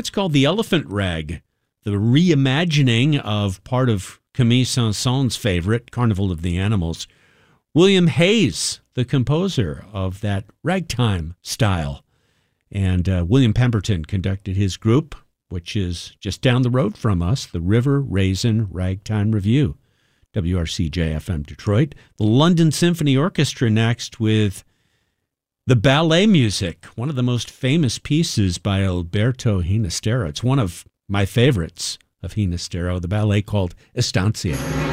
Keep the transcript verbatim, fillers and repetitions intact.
It's called The Elephant Rag, the reimagining of part of Camille Saint-Saëns's favorite, Carnival of the Animals. William Hayes, the composer of that ragtime style. And uh, William Pemberton conducted his group, which is just down the road from us, the River Raisin Ragtime Review, W R C J F M Detroit. The London Symphony Orchestra next with the ballet music, one of the most famous pieces by Alberto Ginastera. It's one of my favorites of Ginastera, the ballet called Estancia.